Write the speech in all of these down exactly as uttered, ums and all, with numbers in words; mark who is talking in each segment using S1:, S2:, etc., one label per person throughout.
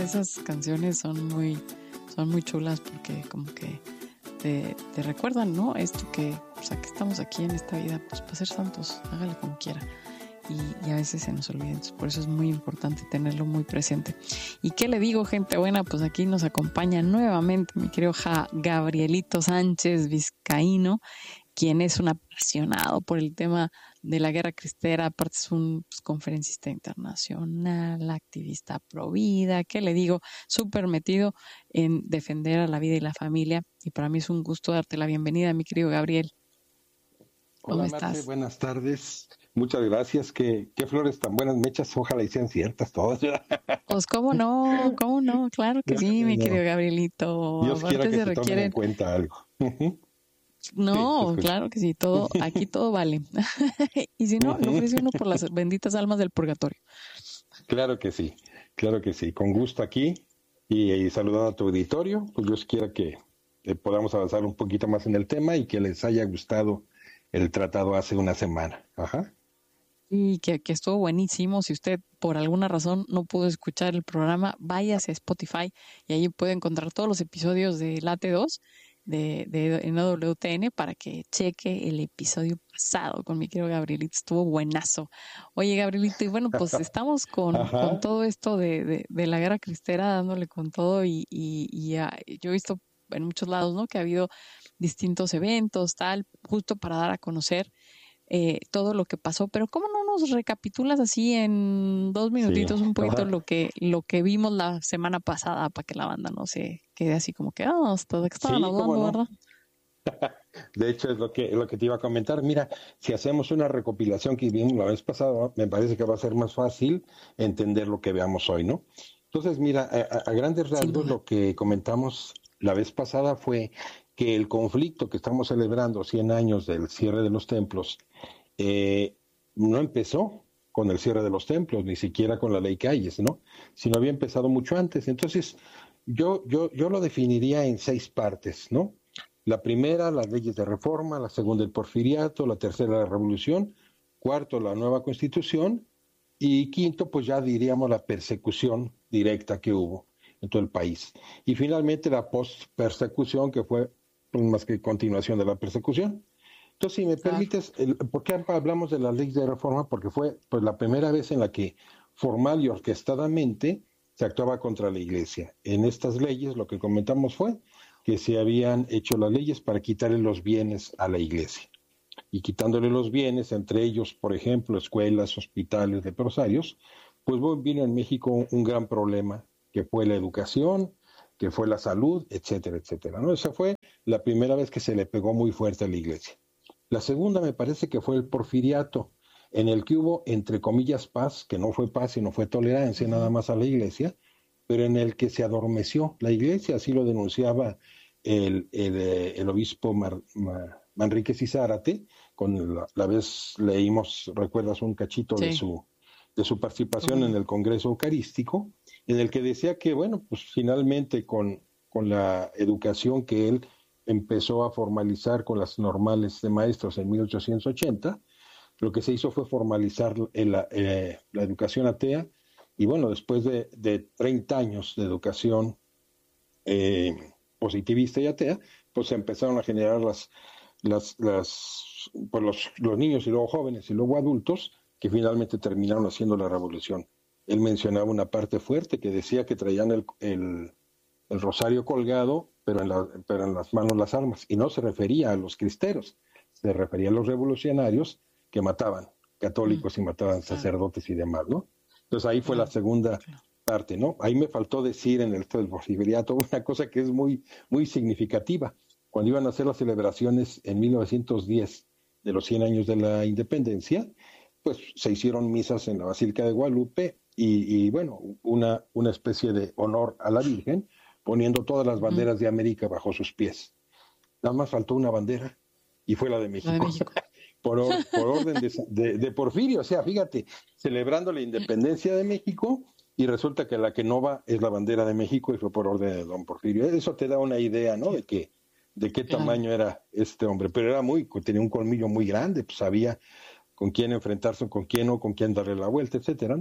S1: Esas canciones son muy, son muy chulas porque como que te, te recuerdan, ¿no? Esto que, o sea, que estamos aquí en esta vida, pues para ser santos, hágale como quiera. Y, y a veces se nos olvida, entonces por eso es muy importante tenerlo muy presente. ¿Y qué le digo, gente buena? Pues aquí nos acompaña nuevamente mi querido ja, Gabrielito Sánchez Vizcaíno, quien es un apasionado por el tema de la guerra cristera, aparte es un pues, conferencista internacional, activista pro vida, ¿qué le digo? Súper metido en defender a la vida y la familia, y para mí es un gusto darte la bienvenida, mi querido Gabriel.
S2: ¿Cómo Hola, Marce, buenas tardes. Muchas gracias. Qué, qué flores tan buenas mechas. Ojalá y sean ciertas todas.
S1: Pues cómo no, cómo no, claro que sí, mi querido Gabrielito.
S2: Dios
S1: Aparte
S2: quiera que
S1: se
S2: se
S1: requieren...
S2: tomen en cuenta algo.
S1: No, sí, claro que sí, todo, aquí todo vale. Y si no, lo ofrece uno por las benditas almas del purgatorio.
S2: Claro que sí, claro que sí. Con gusto aquí y, y saludando a tu auditorio, pues Dios quiera que eh, podamos avanzar un poquito más en el tema y que les haya gustado el tratado hace una semana. Ajá.
S1: Y que, que estuvo buenísimo. Si usted por alguna razón no pudo escuchar el programa, váyase a Spotify y ahí puede encontrar todos los episodios de Late dos de, de N W T N para que cheque el episodio pasado con mi querido Gabrielito. Estuvo buenazo. Oye, Gabrielito, y bueno, pues estamos con, con todo esto de, de, de la guerra cristera, dándole con todo y, y, y uh, yo he visto en muchos lados, ¿no? Que ha habido distintos eventos, tal, justo para dar a conocer Eh, todo lo que pasó, pero ¿cómo no nos recapitulas así en dos minutitos sí, un poquito lo que lo que vimos la semana pasada para que la banda no se quede así como que, ah, oh, hasta de qué estaban sí, hablando, no? ¿Verdad?
S2: De hecho, es lo que, lo que te iba a comentar. Mira, si hacemos una recopilación que vimos la vez pasada, me parece que va a ser más fácil entender lo que veamos hoy, ¿no? Entonces, mira, a, a grandes rasgos lo que comentamos la vez pasada fue que el conflicto que estamos celebrando, cien años del cierre de los templos, eh, no empezó con el cierre de los templos, ni siquiera con la ley Calles, ¿no? Sino había empezado mucho antes. Entonces, yo, yo, yo lo definiría en seis partes, ¿no? La primera, las leyes de reforma; la segunda, el porfiriato; la tercera, la revolución; cuarto, la nueva constitución; y quinto, pues ya diríamos la persecución directa que hubo en todo el país. Y finalmente la post-persecución, que fue pues, más que continuación de la persecución. Entonces, si me claro. permites, el, ¿por qué hablamos de las leyes de reforma? Porque fue pues, la primera vez en la que formal y orquestadamente se actuaba contra la Iglesia. En estas leyes lo que comentamos fue que se habían hecho las leyes para quitarle los bienes a la Iglesia. Y quitándole los bienes, entre ellos, por ejemplo, escuelas, hospitales, leprosarios, pues bueno, vino en México un gran problema, que fue la educación, que fue la salud, etcétera, etcétera, ¿no? Esa fue la primera vez que se le pegó muy fuerte a la Iglesia. La segunda me parece que fue el porfiriato, en el que hubo, entre comillas, paz, que no fue paz, sino fue tolerancia nada más a la Iglesia, pero en el que se adormeció la Iglesia, así lo denunciaba el, el, el obispo Mar, Mar, Manríquez y Zárate, con la, la vez leímos, recuerdas, un cachito sí. de su de su participación uh-huh. en el Congreso Eucarístico, en el que decía que, bueno, pues finalmente con, con la educación que él empezó a formalizar con las normales de maestros en mil ochocientos ochenta, lo que se hizo fue formalizar el, eh, la educación atea, y bueno, después de, de treinta años de educación eh, positivista y atea, pues se empezaron a generar las, las, las pues los, los niños y luego jóvenes y luego adultos que finalmente terminaron haciendo la revolución. Él mencionaba una parte fuerte que decía que traían el, el, el rosario colgado, pero en, la, pero en las manos las armas, y no se refería a los cristeros, se refería a los revolucionarios que mataban católicos y mataban sacerdotes y demás, ¿no? Entonces ahí fue la segunda parte, ¿no? Ahí me faltó decir en el del porfiriato una cosa que es muy, muy significativa. Cuando iban a hacer las celebraciones en mil novecientos diez de los cien años de la independencia, pues se hicieron misas en la Basílica de Guadalupe y, y bueno, una, una especie de honor a la Virgen, poniendo todas las banderas de América bajo sus pies. Nada más faltó una bandera y fue la de México.
S1: La de México.
S2: por, or, por orden de, de, de Porfirio, o sea, fíjate, celebrando la independencia de México y resulta que la que no va es la bandera de México y fue por orden de don Porfirio. Eso te da una idea, ¿no? De que de qué tamaño era este hombre, pero era muy, tenía un colmillo muy grande, pues sabía con quién enfrentarse, con quién no, con quién darle la vuelta, etcétera, ¿no?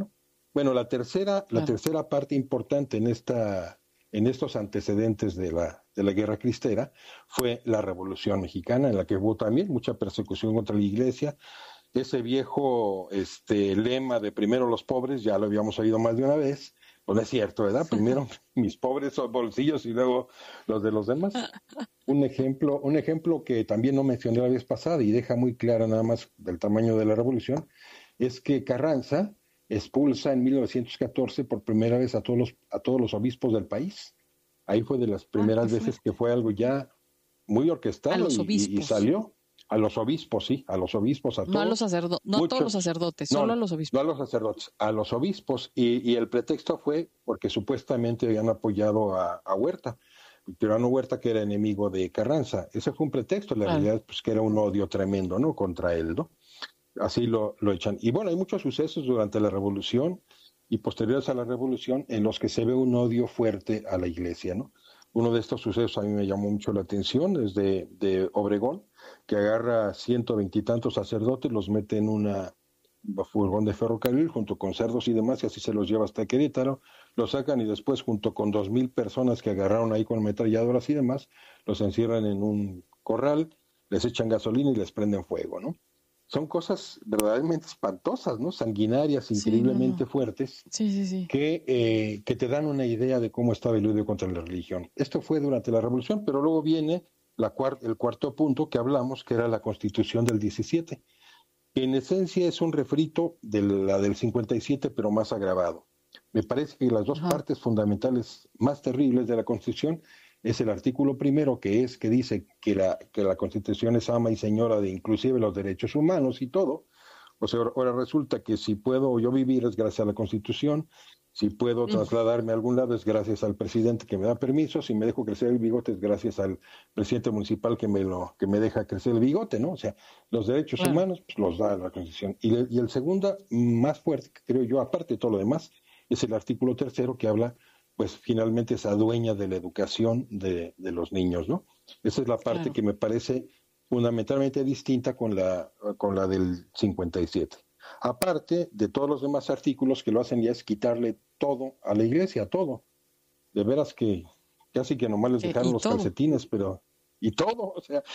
S2: Bueno, la tercera, la
S1: Claro.
S2: tercera parte importante en esta, en estos antecedentes de la, de la Guerra Cristera fue la Revolución Mexicana, en la que hubo también mucha persecución contra la Iglesia. Ese viejo este, lema de primero los pobres, ya lo habíamos oído más de una vez, pues no es cierto, ¿verdad? Primero mis pobres bolsillos y luego los de los demás. Un ejemplo, un ejemplo que también no mencioné la vez pasada y deja muy clara nada más del tamaño de la revolución, es que Carranza expulsa en mil novecientos catorce por primera vez a todos los, a todos los obispos del país. Ahí fue de las
S1: Ah, qué
S2: primeras veces que
S1: fuerte.
S2: fue algo ya muy
S1: A
S2: orquestado
S1: los
S2: y, y, y
S1: obispos,
S2: salió. A los obispos, sí, a los obispos, a
S1: no a los
S2: todos,
S1: sacerdotes, no a todos los
S2: muchos,
S1: sacerdotes,
S2: no,
S1: solo a
S2: no,
S1: los
S2: no a
S1: obispos.
S2: los sacerdotes, a los obispos. Y, y el pretexto fue porque supuestamente habían apoyado a, a Huerta, Victoriano Huerta, que era enemigo de Carranza. Ese fue un pretexto, la
S1: Claro.
S2: realidad pues que era un odio tremendo, ¿no? Contra él, ¿no? Así lo, lo echan. Y bueno, hay muchos sucesos durante la Revolución y posteriores a la Revolución en los que se ve un odio fuerte a la Iglesia, ¿no? Uno de estos sucesos a mí me llamó mucho la atención, es de, de Obregón, que agarra ciento veintitantos sacerdotes, los mete en una furgón de ferrocarril junto con cerdos y demás, y así se los lleva hasta Querétaro, los sacan y después junto con dos mil personas que agarraron ahí con ametralladoras y demás, los encierran en un corral, les echan gasolina y les prenden fuego, ¿no? Son cosas verdaderamente espantosas, ¿no? Sanguinarias,
S1: Sí, no,
S2: increíblemente
S1: no.
S2: fuertes,
S1: Sí, sí, sí.
S2: que, eh, que te dan una idea de cómo estaba el odio contra la religión. Esto fue durante la Revolución, pero luego viene la cuart el cuarto punto que hablamos, que era la Constitución del diecisiete, que en esencia es un refrito de la del cincuenta y siete, pero más agravado. Me parece que las dos
S1: Ajá.
S2: partes fundamentales más terribles de la Constitución es el artículo primero, que es que dice que la, que la Constitución es ama y señora de inclusive los derechos humanos y todo. O sea, ahora resulta que si puedo yo vivir es gracias a la Constitución, si puedo
S1: Mm,
S2: trasladarme a algún lado es gracias al presidente que me da permiso, si me dejo crecer el bigote es gracias al presidente municipal que me lo que me deja crecer el bigote, ¿no? O sea, los derechos
S1: claro.
S2: humanos pues, los da la Constitución. Y, le, y el segundo, más fuerte, que creo yo, aparte de todo lo demás, es el artículo tercero que habla, pues finalmente es adueña de la educación de, de los niños, ¿no? Esa es la parte
S1: Claro.
S2: que me parece fundamentalmente distinta con la, con la del cincuenta y siete. Aparte de todos los demás artículos que lo hacen ya es quitarle todo a la iglesia, todo. De veras que casi que nomás les
S1: Eh,
S2: dejaron
S1: y
S2: los
S1: todo,
S2: calcetines, pero y todo, o sea,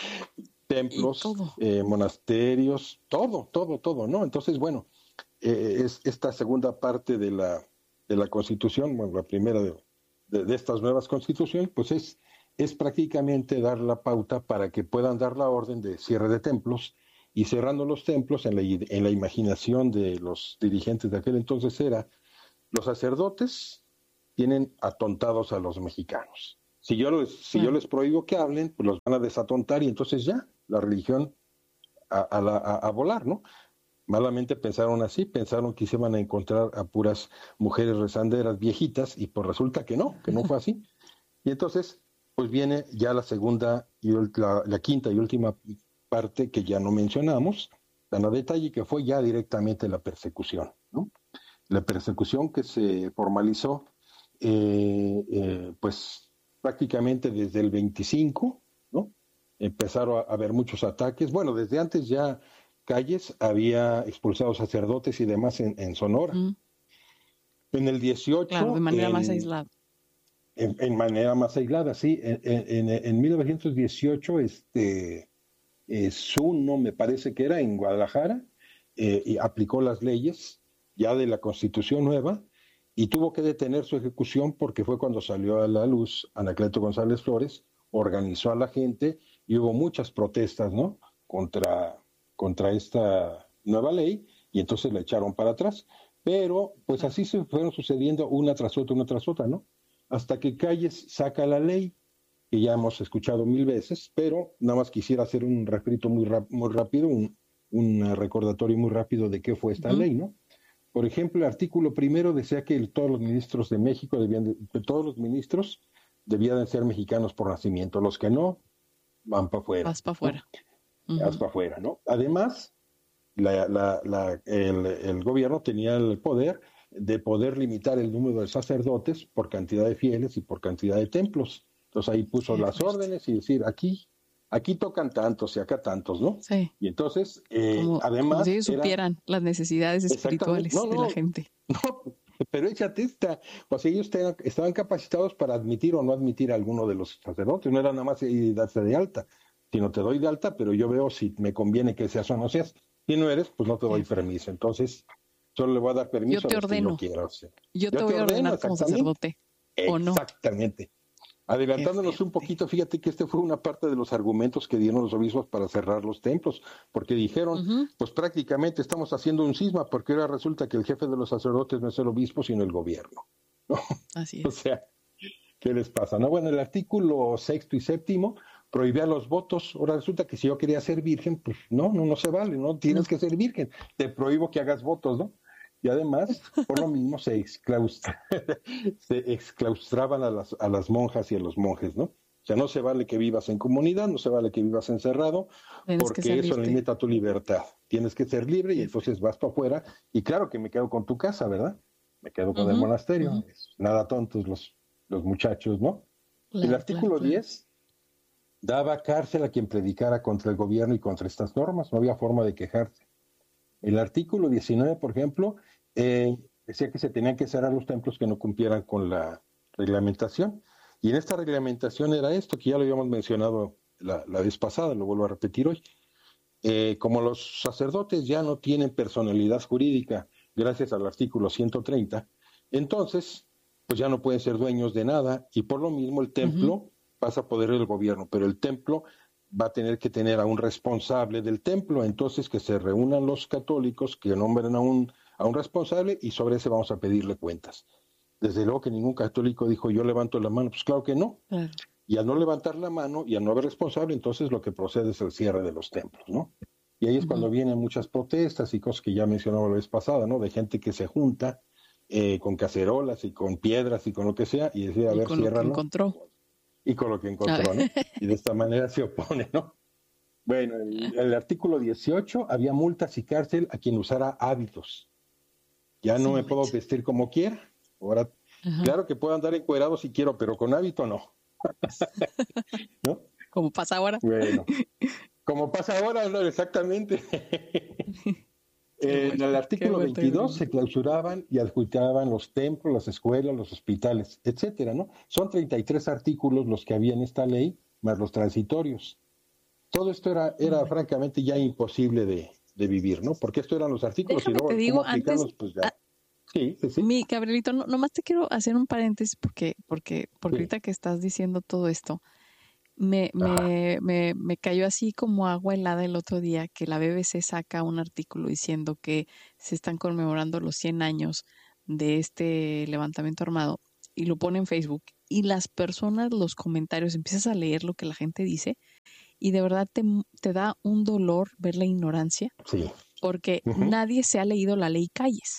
S1: y
S2: templos,
S1: todo.
S2: eh, monasterios, todo, todo, todo, ¿no? Entonces, bueno, eh, es esta segunda parte de la, de la Constitución, bueno, la primera de, de, de estas nuevas constituciones, pues es, es prácticamente dar la pauta para que puedan dar la orden de cierre de templos, y cerrando los templos en la, en la imaginación de los dirigentes de aquel entonces era, los sacerdotes tienen atontados a los mexicanos. Si yo, les, si yo
S1: Claro.
S2: les prohíbo que hablen, pues los van a desatontar y entonces ya, la religión a, a, la, a, a volar, ¿no? Malamente pensaron así, pensaron que se iban a encontrar a puras mujeres rezanderas viejitas y pues resulta que no, que no fue así. Y entonces, pues viene ya la segunda y la, la quinta y última parte que ya no mencionamos, tan a detalle, que fue ya directamente la persecución, ¿no? La persecución que se formalizó, eh, eh, pues prácticamente desde el veinticinco, ¿no? Empezaron a haber muchos ataques. Bueno, desde antes ya Calles había expulsado sacerdotes y demás en, en Sonora.
S1: Mm,
S2: En el
S1: claro, de
S2: dieciocho,
S1: manera más
S2: en,
S1: aislada.
S2: en, en manera más aislada, sí. En, en, en mil novecientos dieciocho, este, eh, Zuno, me parece que era en Guadalajara, eh, y aplicó las leyes ya de la Constitución nueva y tuvo que detener su ejecución porque fue cuando salió a la luz Anacleto González Flores, organizó a la gente y hubo muchas protestas, ¿no? Contra, contra esta nueva ley y entonces la echaron para atrás. Pero pues
S1: Claro.
S2: así se fueron sucediendo una tras otra, una tras otra, ¿no? Hasta que Calles saca la ley que ya hemos escuchado mil veces, pero nada más quisiera hacer un refrito muy, rap muy rápido, un, un recordatorio muy rápido de qué fue esta
S1: Uh-huh.
S2: ley, ¿no? Por ejemplo, el artículo primero decía que el, todos los ministros de México debían, de, que todos los ministros debían de ser mexicanos por nacimiento, los que no, van para afuera.
S1: Vas para afuera.
S2: ¿No?
S1: Uh-huh.
S2: Vas para afuera, ¿no? Además, la, la, la, el, el gobierno tenía el poder de poder limitar el número de sacerdotes por cantidad de fieles y por cantidad de templos. Entonces ahí puso
S1: Qué
S2: las
S1: fuerte.
S2: órdenes y decir, aquí, aquí tocan tantos y acá tantos, ¿no?
S1: Sí.
S2: Y entonces, eh,
S1: Como, como
S2: además...
S1: si ellos
S2: era,
S1: supieran las necesidades espirituales
S2: no,
S1: de
S2: no,
S1: la gente.
S2: no, Pero échate esta, o sea, ellos te- estaban capacitados para admitir o no admitir a alguno de los sacerdotes, no era nada más ir y darse de alta, sino te doy de alta, pero yo veo si me conviene que seas o no seas. Si no eres, pues no te doy
S1: Sí.
S2: permiso. Entonces, solo le voy a dar
S1: Yo
S2: permiso a
S1: te
S2: los que yo
S1: ordeno,
S2: quiera. O sea,
S1: yo te
S2: yo te
S1: voy a
S2: ordeno,
S1: ordenar como
S2: exactamente.
S1: sacerdote, ¿o no?
S2: Exactamente. Adelantándonos
S1: Qué
S2: un poquito, fíjate que este fue una parte de los argumentos que dieron los obispos para cerrar los templos, porque dijeron,
S1: Ujú,
S2: pues prácticamente estamos haciendo un cisma, porque ahora resulta que el jefe de los sacerdotes no es el obispo, sino el gobierno. ¿No?
S1: así
S2: O
S1: es.
S2: sea, ¿qué les pasa? No, bueno, el artículo sexto y séptimo prohibía los votos. Ahora resulta que si yo quería ser virgen, pues no, no, no se vale, no
S1: No.
S2: tienes que ser virgen. Te prohíbo que hagas votos, ¿no? Y además, por lo mismo, se, exclaustra, se exclaustraban a las, a las monjas y a los monjes, ¿no? O sea, no se vale que vivas en comunidad, no se vale que vivas encerrado,
S1: Tienes que
S2: porque eso
S1: salirte.
S2: limita tu libertad. Tienes que ser libre y
S1: Sí.
S2: entonces vas para afuera. Y claro que me quedo con tu casa, ¿verdad? Me quedo con el
S1: Ujú,
S2: monasterio.
S1: ujú.
S2: Es nada tontos los, los muchachos, ¿no? El
S1: Claro, claro,
S2: artículo
S1: claro.
S2: diez daba cárcel a quien predicara contra el gobierno y contra estas normas, no había forma de quejarse. El artículo diecinueve, por ejemplo, eh, decía que se tenían que cerrar los templos que no cumplieran con la reglamentación. Y en esta reglamentación era esto, que ya lo habíamos mencionado la, la vez pasada, lo vuelvo a repetir hoy. Eh, como los sacerdotes ya no tienen personalidad jurídica gracias al artículo ciento treinta, entonces pues ya no pueden ser dueños de nada y por lo mismo el templo
S1: Ujú.
S2: pasa a poder del gobierno, pero el templo va a tener que tener a un responsable del templo, entonces que se reúnan los católicos, que nombren a un, a un responsable y sobre ese vamos a pedirle cuentas. Desde luego que ningún católico dijo yo levanto la mano, pues claro que no.
S1: Claro.
S2: Y al no levantar la mano y al no haber responsable, entonces lo que procede es el cierre de los templos, ¿no? Y ahí es
S1: Ujú.
S2: cuando vienen muchas protestas y cosas que ya mencionaba la vez pasada, ¿no? De gente que se junta eh, con cacerolas y con piedras y con lo que sea y decide, a
S1: Y
S2: ver,
S1: con lo que
S2: ciérralo.
S1: encontró.
S2: Y con lo que
S1: A
S2: encontró, ¿no?
S1: ver.
S2: Y de esta manera se opone, ¿no? Bueno, el, el artículo dieciocho, había multas y cárcel a quien usara hábitos. Ya no
S1: Sí,
S2: me puedo
S1: manches.
S2: vestir como quiera. Ahora,
S1: Ajá.
S2: claro que puedo andar encuerado si quiero, pero con hábito no, ¿no?
S1: Como pasa ahora.
S2: Bueno, como pasa ahora, ¿no? Exactamente.
S1: Qué
S2: En el
S1: bueno, qué
S2: artículo
S1: fuerte,
S2: veintidós
S1: Gabriel.
S2: se clausuraban y adjudicaban los templos, las escuelas, los hospitales, etcétera, ¿no? Son treinta y tres artículos los que había en esta ley, más los transitorios. Todo esto era, era
S1: Bueno.
S2: francamente ya imposible de, de vivir, ¿no? Porque esto eran los artículos y
S1: Déjame te
S2: luego cómo
S1: digo, antes,
S2: aplicarlos, pues
S1: ah,
S2: ya. Sí, sí, sí.
S1: mi Gabrielito, no, nomás te quiero hacer un paréntesis porque, porque, porque
S2: Sí.
S1: ahorita que estás diciendo todo esto, me,
S2: Ajá.
S1: me, me, me cayó así como agua helada el otro día que la B B C saca un artículo diciendo que se están conmemorando los cien años de este levantamiento armado y lo pone en Facebook y las personas, los comentarios, empiezas a leer lo que la gente dice y de verdad te, te da un dolor ver la ignorancia
S2: Sí.
S1: porque
S2: Ujú.
S1: nadie se ha leído la ley Calles.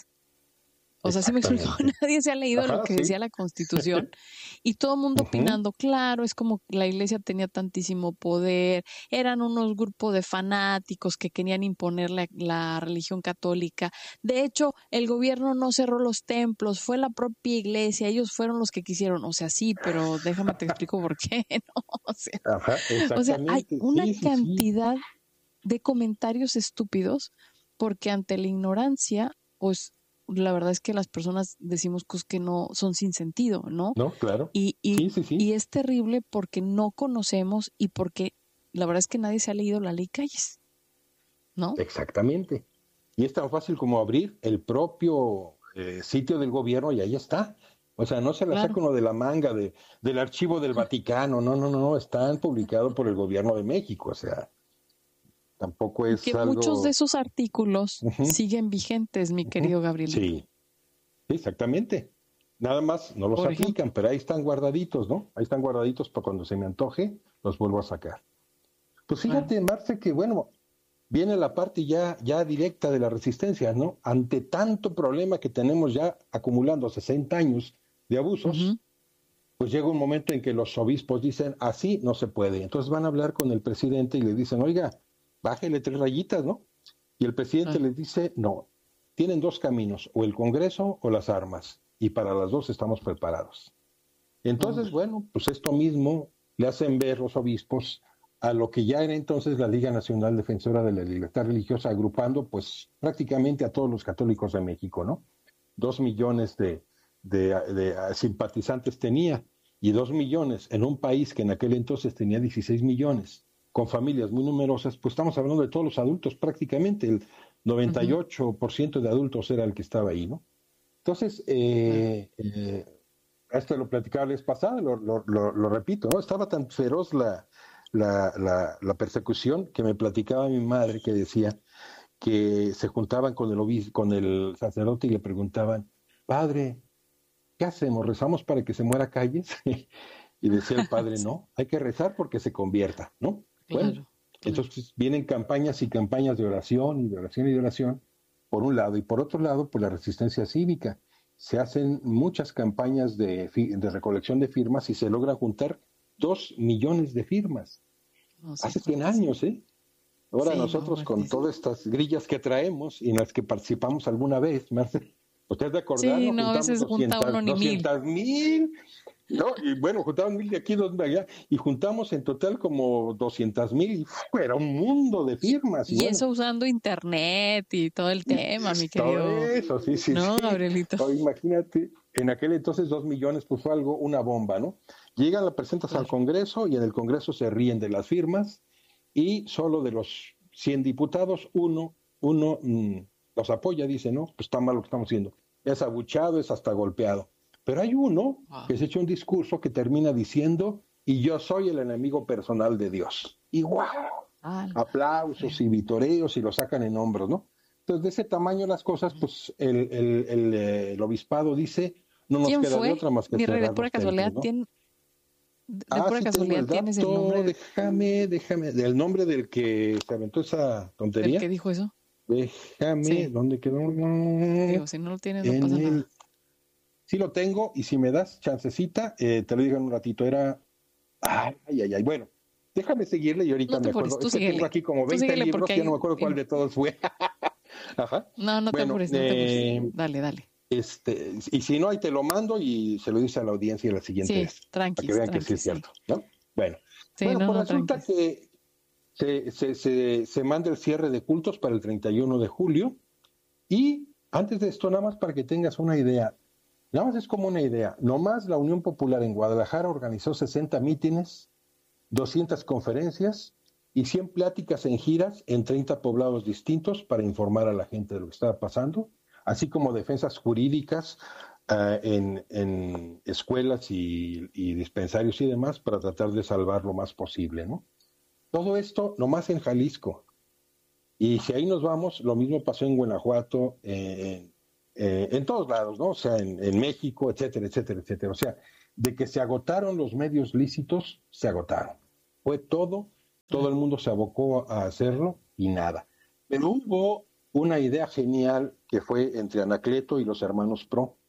S1: O sea, sí me explico,
S2: Exactamente.
S1: nadie se ha leído lo
S2: Ajá,
S1: que
S2: sí.
S1: decía la Constitución y todo el mundo
S2: Ujú.
S1: opinando, claro, es como la iglesia tenía tantísimo poder, eran unos grupos de fanáticos que querían imponer la, la religión católica. De hecho, el gobierno no cerró los templos, fue la propia iglesia, ellos fueron los que quisieron. O sea, sí, pero déjame te explico por qué, ¿no? O sea,
S2: Ajá,
S1: o sea, hay
S2: exactamente.
S1: una
S2: Sí, sí, sí.
S1: cantidad de comentarios estúpidos porque ante la ignorancia, pues la verdad es que las personas decimos cosas que no son sin sentido, ¿no?
S2: No, claro.
S1: Y, y,
S2: Sí, sí, sí.
S1: y es terrible porque no conocemos y porque la verdad es que nadie se ha leído la ley Calles, ¿no?
S2: Exactamente. Y es tan fácil como abrir el propio eh, sitio del gobierno y ahí está. O sea, no se la
S1: Claro.
S2: saca uno de la manga de, del archivo del Vaticano. No, no, no, no. Están publicados por el gobierno de México. O sea, tampoco
S1: Y
S2: es
S1: que muchos de
S2: algo.
S1: esos artículos
S2: Ujú,
S1: siguen vigentes, mi
S2: ujú.
S1: querido Gabrielito.
S2: Sí, exactamente. Nada más no los
S1: Por
S2: aplican,
S1: ejemplo.
S2: pero ahí están guardaditos, ¿no? Ahí están guardaditos para cuando se me antoje, los vuelvo a sacar. Pues
S1: Claro.
S2: fíjate, Marce, que bueno, viene la parte ya, ya directa de la resistencia, ¿no? Ante tanto problema que tenemos ya acumulando sesenta años de abusos,
S1: Ujú.
S2: pues llega un momento en que los obispos dicen, así no se puede. Entonces van a hablar con el presidente y le dicen, oiga, bájele tres rayitas, ¿no? Y el presidente
S1: Claro.
S2: les dice, no, tienen dos caminos, o el Congreso o las armas, y para las dos estamos preparados. Entonces,
S1: Hombre.
S2: bueno, pues esto mismo le hacen ver los obispos a lo que ya era entonces la Liga Nacional Defensora de la Libertad Religiosa, agrupando pues prácticamente a todos los católicos de México, ¿no? dos millones de, de, de simpatizantes tenía, y dos millones en un país que en aquel entonces tenía dieciséis millones, con familias muy numerosas, pues estamos hablando de todos los adultos prácticamente, el noventa y ocho por ciento de adultos era el que estaba ahí, ¿no? Entonces, eh, eh, esto lo platicaba la vez pasada, lo, lo, lo, lo repito, ¿no? Estaba tan feroz la, la, la, la persecución que me platicaba mi madre, que decía que se juntaban con el obispo, con el sacerdote y le preguntaban, padre, ¿qué hacemos? ¿Rezamos para que se muera Calles? Y decía el padre, no, hay que rezar porque se convierta, ¿no?
S1: Claro,
S2: Bueno,
S1: claro.
S2: entonces vienen campañas y campañas de oración y de oración y de oración, por un lado, y por otro lado, por la resistencia cívica. Se hacen muchas campañas de, de recolección de firmas y se logra juntar dos millones de firmas.
S1: No, sí,
S2: Hace cien años, ¿eh? Ahora
S1: sí,
S2: nosotros
S1: no,
S2: con
S1: sí.
S2: todas estas grillas que traemos y en las que participamos alguna vez, Marce, usted de acordar,
S1: Sí,
S2: ¿no?
S1: no, a
S2: Juntamos
S1: veces junta uno ni mil.
S2: doscientos mil, ¿no? Y bueno, juntamos mil de aquí, dos de allá, y juntamos en total como doscientos mil, y ¡fu! Era un mundo de firmas.
S1: Y,
S2: Y,
S1: y
S2: bueno,
S1: eso usando internet y todo el tema, mi
S2: todo
S1: querido.
S2: eso, sí, sí,
S1: No,
S2: sí.
S1: Gabrielito.
S2: O imagínate, en aquel entonces dos millones, pues fue algo, una bomba, ¿no? Llegan, la presentas
S1: Claro.
S2: al Congreso y en el Congreso se ríen de las firmas y solo de los cien diputados, uno, uno mmm, los apoya, dice, no, pues está mal lo que estamos haciendo. Es abuchado, es hasta golpeado. Pero hay uno
S1: Wow.
S2: que se echa un discurso que termina diciendo, y yo soy el enemigo personal de Dios. Y wow,
S1: Ah,
S2: aplausos y vitoreos y lo sacan en hombros, ¿no? Entonces, de ese tamaño las cosas, pues el, el, el, el obispado dice, no nos
S1: ¿quién
S2: queda
S1: fue?
S2: de otra más que
S1: Mi rey, de
S2: cerrar
S1: pura
S2: los
S1: casualidad,
S2: templos, ¿no?
S1: ¿tiene, de
S2: Ah,
S1: pura
S2: sí
S1: casualidad
S2: tengo el
S1: tienes el
S2: dato,
S1: nombre de-
S2: déjame, déjame, del nombre del que se aventó esa
S1: del
S2: tontería.
S1: que dijo eso?
S2: Déjame,
S1: Sí.
S2: ¿dónde quedó?
S1: Digo, si no lo tienes, no
S2: En
S1: pasa
S2: el...
S1: nada.
S2: Sí lo tengo, y si me das chancecita, eh, te lo digo en un ratito. Era, ay, ay, ay, bueno, déjame seguirle y ahorita
S1: No te
S2: me
S1: apures,
S2: acuerdo.
S1: tú
S2: Es que
S1: síguele.
S2: tengo aquí como
S1: Tú
S2: veinte
S1: síguele
S2: libros,
S1: porque
S2: ya no
S1: hay...
S2: me acuerdo cuál de todos fue. Ajá.
S1: No, no te
S2: Bueno,
S1: apures, no te apures.
S2: eh,
S1: Dale, dale.
S2: este, y si no, ahí te lo mando y se lo dice a la audiencia la siguiente
S1: Sí,
S2: vez, para que
S1: tranquis,
S2: vean que sí
S1: tranquis,
S2: es
S1: sí.
S2: cierto, ¿no? Bueno,
S1: Sí,
S2: bueno,
S1: no,
S2: pues
S1: no,
S2: resulta
S1: tranquis.
S2: que se, se, se, se manda el cierre de cultos para el treinta y uno de julio, y antes de esto, nada más para que tengas una idea, nada más es como una idea, nomás la Unión Popular en Guadalajara organizó sesenta mítines, doscientas conferencias y cien pláticas en giras en treinta poblados distintos para informar a la gente de lo que estaba pasando, así como defensas jurídicas uh, en, en escuelas y, y dispensarios y demás para tratar de salvar lo más posible, ¿no? Todo esto nomás en Jalisco. Y si ahí nos vamos, lo mismo pasó en Guanajuato, eh, eh, en todos lados, ¿no? O sea, en, en México, etcétera, etcétera, etcétera. O sea, de que se agotaron los medios lícitos, se agotaron. Fue todo, todo el mundo se abocó a hacerlo y nada. Pero hubo una idea genial que fue entre Anacleto y los hermanos Pro,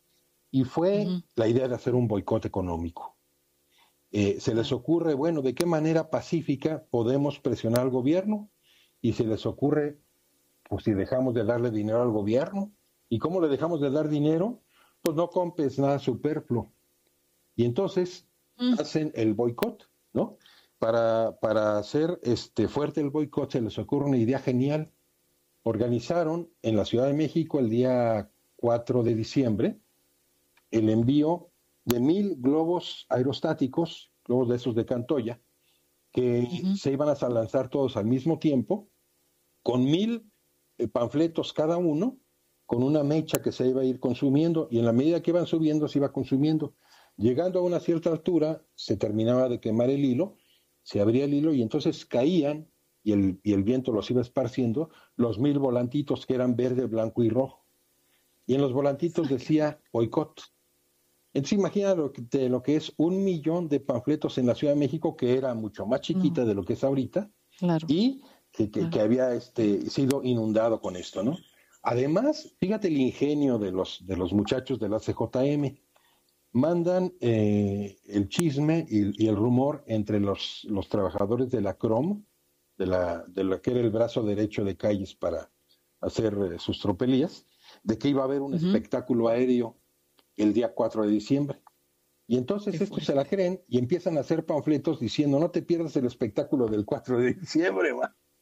S2: y fue uh-huh. la idea de hacer un boicot económico. Eh, se les ocurre, bueno, ¿de qué manera pacífica podemos presionar al gobierno? Y se les ocurre, pues si dejamos de darle dinero al gobierno. ¿Y cómo le dejamos de dar dinero? Pues no compres nada superfluo. Y entonces mm. hacen el boicot, ¿no? Para, para hacer este, fuerte el boicot se les ocurre una idea genial. Organizaron en la Ciudad de México el día cuatro de diciembre el envío de mil globos aerostáticos, globos de esos de Cantoya, que uh-huh. se iban a lanzar todos al mismo tiempo, con mil eh, panfletos cada uno, con una mecha que se iba a ir consumiendo, y en la medida que iban subiendo, se iba consumiendo. Llegando a una cierta altura, se terminaba de quemar el hilo, se abría el hilo, y entonces caían, y el, y el viento los iba esparciendo, los mil volantitos que eran verde, blanco y rojo. Y en los volantitos decía boicot. Entonces imagina lo que, lo que es un millón de panfletos en la Ciudad de México, que era mucho más chiquita no. de lo que es ahorita,
S1: claro.
S2: y que, que, claro. que había este, sido inundado con esto, ¿no? Además, fíjate el ingenio de los, de los muchachos de la C J M. Mandan eh, el chisme y, y el rumor entre los, los trabajadores de la C R O M, de la, de la que era el brazo derecho de Calles para hacer eh, sus tropelías, de que iba a haber un uh-huh. espectáculo aéreo el día cuatro de diciembre. Y entonces estos fuerte. se la creen y empiezan a hacer panfletos diciendo, no te pierdas el espectáculo del cuatro de diciembre, ¿va?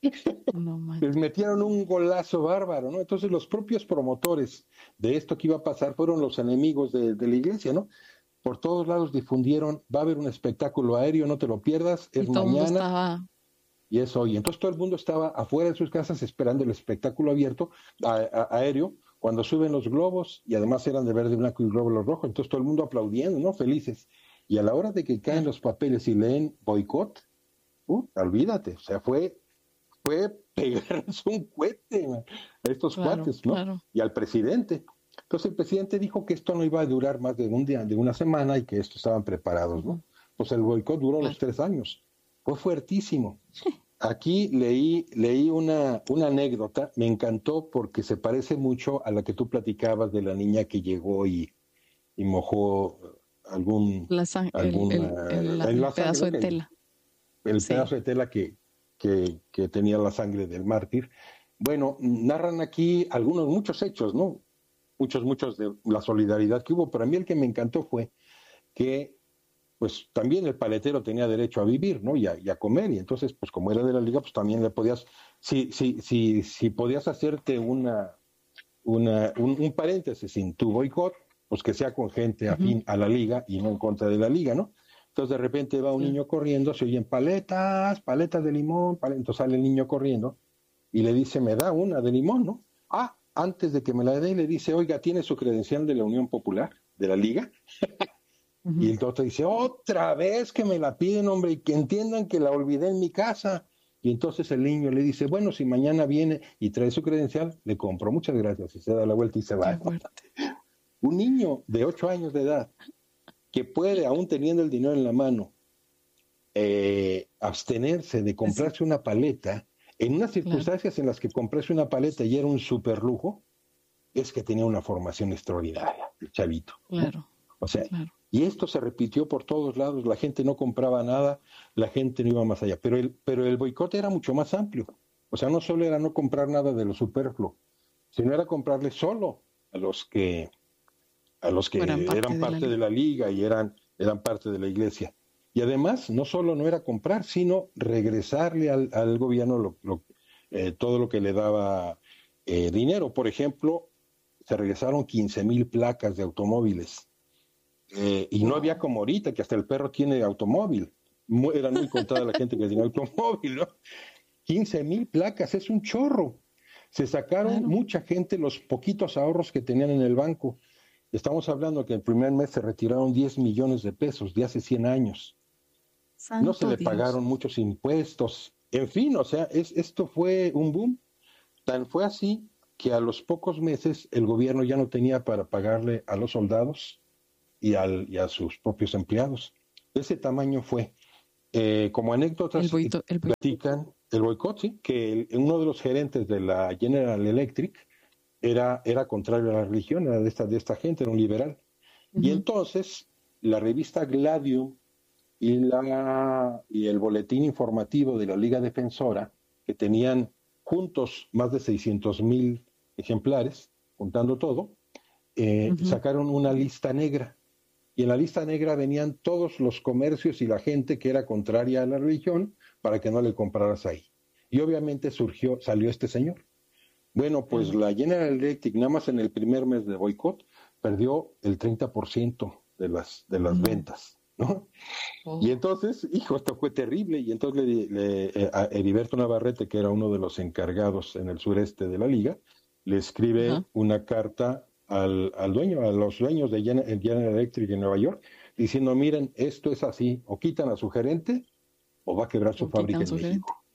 S1: No
S2: Les metieron un golazo bárbaro, ¿no? Entonces los propios promotores de esto que iba a pasar fueron los enemigos de, de la iglesia, ¿no? Por todos lados difundieron, va a haber un espectáculo aéreo, no te lo pierdas,
S1: Y
S2: es
S1: todo el mundo
S2: mañana
S1: estaba,
S2: y es hoy. Entonces todo el mundo estaba afuera de sus casas esperando el espectáculo abierto, a, a, aéreo, cuando suben los globos, y además eran de verde, blanco y glóbulos rojos, entonces todo el mundo aplaudiendo, ¿no? Felices. Y a la hora de que caen
S1: claro,
S2: los papeles y leen boicot, uh, olvídate, o sea, fue, fue pegarles un cohete, man, a estos
S1: claro,
S2: cuates, ¿no?
S1: claro.
S2: Y al presidente. Entonces el presidente dijo que esto no iba a durar más de un día, de una semana, y que estos estaban preparados, ¿no?
S1: Ujú,
S2: Pues el boicot duró los
S1: claro.
S2: tres años. Fue fuertísimo. Aquí leí, leí una, una anécdota, me encantó porque se parece mucho a la que tú platicabas de la niña que llegó y, y mojó algún,
S1: La sang- el,
S2: algún
S1: el, el, la-
S2: uh, en
S1: el
S2: la
S1: pedazo
S2: sangre,
S1: de
S2: ¿no? Que
S1: tela.
S2: el
S1: Sí,
S2: pedazo de tela que, que, que tenía la sangre del mártir. Bueno, narran aquí algunos, muchos hechos, ¿no? Muchos, muchos de la solidaridad que hubo, pero a mí el que me encantó fue que pues también el paletero tenía derecho a vivir, ¿no? Y a, y a comer, y entonces, pues como era de la liga, pues también le podías, si, si, si, si podías hacerte una, una, un, un paréntesis en tu boicot, pues que sea con gente
S1: ujú,
S2: afín a la liga y no en contra de la liga, ¿no? Entonces de repente va un
S1: claro.
S2: niño corriendo, se oyen paletas, paletas de limón, paletas, entonces sale el niño corriendo y le dice, me da una de limón, ¿no? Ah, antes de que me la dé, le dice, oiga, ¿tiene su credencial de la Unión Popular, de la liga? Y
S1: Ujú,
S2: el doctor dice, otra vez que me la piden, hombre, y que entiendan que la olvidé en mi casa. Y entonces el niño le dice, bueno, si mañana viene y trae su credencial, le compro, muchas gracias, y se da la vuelta y se
S1: qué
S2: va.
S1: fuerte.
S2: Un niño de ocho años de edad que puede, aún teniendo el dinero en la mano, eh, abstenerse de
S1: Es-
S2: comprarse una paleta, en unas
S1: claro,
S2: circunstancias en las que comprarse una paleta y era un super lujo, es que tenía una formación extraordinaria, el chavito, ¿no?
S1: claro,
S2: O sea,
S1: claro.
S2: y esto se repitió por todos lados, la gente no compraba nada, la gente no iba más allá, pero el, pero el boicot era mucho más amplio. O sea, no solo era no comprar nada de lo superfluo, sino era comprarle solo a los que a los que
S1: Fueran parte
S2: eran
S1: de la
S2: parte de
S1: liga.
S2: la liga y eran, eran parte de la iglesia. Y además, no solo no era comprar, sino regresarle al, al gobierno lo, lo, eh, todo lo que le daba eh, dinero. Por ejemplo, se regresaron quince mil placas de automóviles. Eh, y no había
S1: Wow,
S2: como ahorita, que hasta el perro tiene automóvil. Muy, eran muy contada la gente que tenía automóvil, ¿no? quince mil placas, es un chorro. Se sacaron
S1: claro.
S2: mucha gente los poquitos ahorros que tenían en el banco. Estamos hablando que el primer mes se retiraron diez millones de pesos de hace cien años. No se
S1: Santo
S2: le
S1: Dios.
S2: pagaron muchos impuestos. En fin, o sea, es, esto fue un boom. Tan fue así que a los pocos meses el gobierno ya no tenía para pagarle a los soldados y, al, y a sus propios empleados. Ese tamaño fue. Eh, como
S1: El
S2: anécdotas,
S1: boito, el boito.
S2: platican el boicot, sí, que el, uno de los gerentes de la General Electric era, era contrario a la religión, era de esta, de esta gente, era un liberal. Y
S1: Ujú,
S2: entonces la revista Gladium y, la, y el boletín informativo de la Liga Defensora, que tenían juntos más de seiscientos mil ejemplares, juntando todo, eh,
S1: ujú,
S2: sacaron una lista negra. Y en la lista negra venían todos los comercios y la gente que era contraria a la religión para que no le compraras ahí. Y obviamente surgió, salió este señor. Bueno, pues
S1: claro.
S2: la General Electric, nada más en el primer mes de boicot, perdió el treinta por ciento de las, de las
S1: No.
S2: ventas, ¿no?
S1: Oh,
S2: Y entonces, hijo, esto fue terrible. Y entonces le, le, eh, a Heriberto Navarrete, que era uno de los encargados en el sureste de la liga, le escribe
S1: ajá.
S2: una carta al, al dueño, a los dueños de General, General Electric en Nueva York, diciendo, miren, esto es así, o quitan a su gerente o va a quebrar su
S1: O
S2: fábrica
S1: quitan
S2: en
S1: su gerente.
S2: México.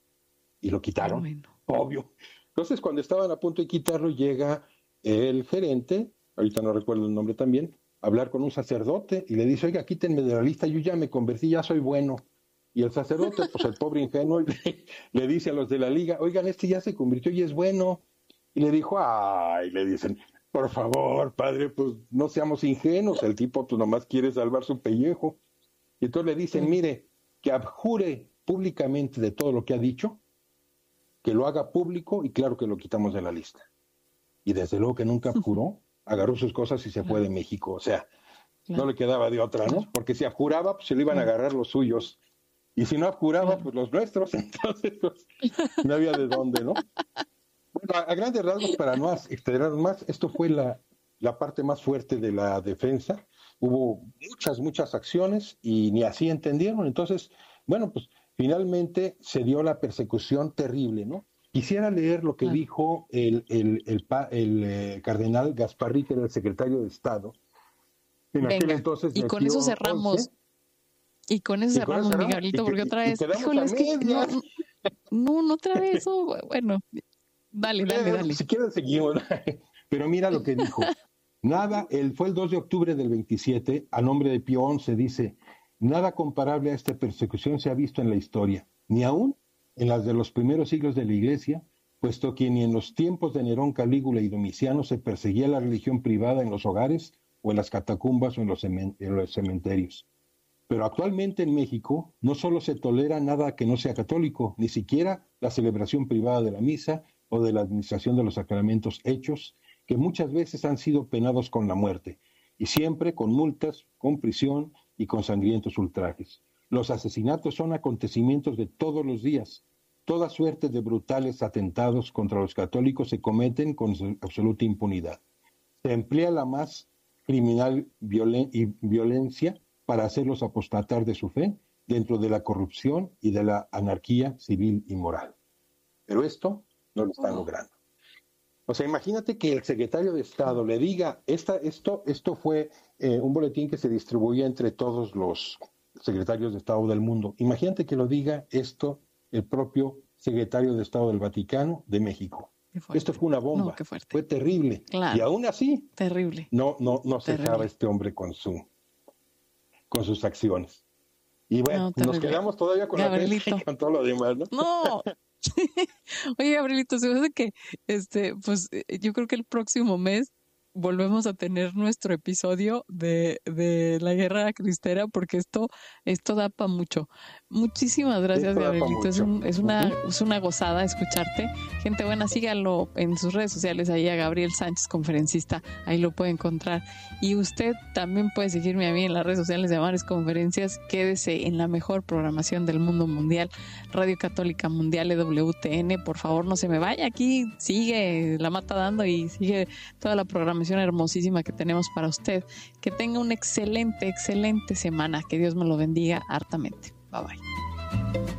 S2: Y lo quitaron,
S1: Bueno.
S2: obvio. Entonces, cuando estaban a punto de quitarlo, llega el gerente, ahorita no recuerdo el nombre también, a hablar con un sacerdote y le dice, oiga, quítenme de la lista, yo ya me convertí, ya soy bueno. Y el sacerdote, pues el pobre ingenuo, le, le dice a los de la liga, oigan, este ya se convirtió y es bueno. Y le dijo, ay, le dicen, por favor, padre, pues no seamos ingenuos, el tipo pues nomás quiere salvar su pellejo. Y entonces le dicen,
S1: Claro.
S2: mire, que abjure públicamente de todo lo que ha dicho, que lo haga público y claro que lo quitamos de la lista. Y desde luego que nunca abjuró, agarró sus cosas y se fue
S1: Claro,
S2: de México. O sea, no
S1: claro,
S2: le quedaba de otra,
S1: claro,
S2: ¿no? Porque si abjuraba, pues se le iban a
S1: claro.
S2: agarrar los suyos. Y si no curaba, pues los nuestros, entonces pues, no había de dónde, ¿no? Bueno, a, a grandes rasgos, para no extender más, esto fue la, la parte más fuerte de la defensa. Hubo muchas, muchas acciones y ni así entendieron. Entonces, bueno, pues finalmente se dio la persecución terrible, ¿no? Quisiera leer lo que ah. dijo el, el, el, el, el eh, cardenal Gasparrí, que era el secretario de Estado.
S1: En Venga, aquel entonces y con eso cerramos. once, y con eso cerramos, Miguelito, porque otra vez, híjole, es que no, no, no otra vez, oh, bueno, dale, dale, dale.
S2: Si quieren seguimos, pero mira lo que dijo. Nada, el, fue el dos de octubre del veintisiete, a nombre de Pío once, dice, nada comparable a esta persecución se ha visto en la historia, ni aún en las de los primeros siglos de la Iglesia, puesto que ni en los tiempos de Nerón, Calígula y Domiciano se perseguía la religión privada en los hogares o en las catacumbas o en los, en los cementerios. Pero actualmente en México no solo se tolera nada que no sea católico, ni siquiera la celebración privada de la misa o de la administración de los sacramentos hechos, que muchas veces han sido penados con la muerte, y siempre con multas, con prisión y con sangrientos ultrajes. Los asesinatos son acontecimientos de todos los días. Toda suerte de brutales atentados contra los católicos se cometen con absoluta impunidad. Se emplea la más criminal violen- y violencia para hacerlos apostatar de su fe dentro de la corrupción y de la anarquía civil y moral. Pero esto no lo están logrando. O sea, imagínate que el secretario de Estado le diga, esta, esto, esto fue eh, un boletín que se distribuía entre todos los secretarios de Estado del mundo. Imagínate que lo diga esto el propio secretario de Estado del Vaticano de México. Esto fue una bomba, no, fue terrible. Claro. Y aún así,
S1: terrible.
S2: no, no, no se dejaba este hombre con su, con sus acciones. Y bueno, no, nos quedamos todavía con Gabrielito. La prensa y con todo lo demás, ¿no?
S1: No. Oye, Gabrielito, se me hace que, este, pues, yo creo que el próximo mes volvemos a tener nuestro episodio de, de la guerra cristera, porque esto, esto da para mucho. Muchísimas gracias, Gabrielito. Es, un, es, una, uh-huh. es una gozada escucharte. Gente buena, síganlo en sus redes sociales, ahí a Gabriel Sánchez, conferencista, ahí lo puede encontrar. Y usted también puede seguirme a mí en las redes sociales de Amares Conferencias. Quédese en la mejor programación del mundo mundial, Radio Católica Mundial, E W T N. Por favor, no se me vaya. Aquí sigue La Mata Dando y sigue toda la programación hermosísima que tenemos para usted. Que tenga una excelente, excelente semana. Que Dios me lo bendiga hartamente. Bye bye.